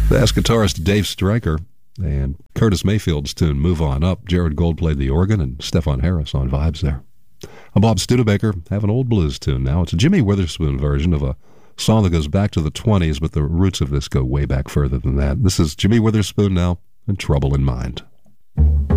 That's guitarist Dave Stryker and Curtis Mayfield's tune, Move On Up. Jared Gold played the organ and Stefan Harris on vibes there. I'm Bob Studebaker. Have an old blues tune now. It's a Jimmy Witherspoon version of a song that goes back to the 20s, but the roots of this go way back further than that. This is Jimmy Witherspoon now and Trouble in Mind.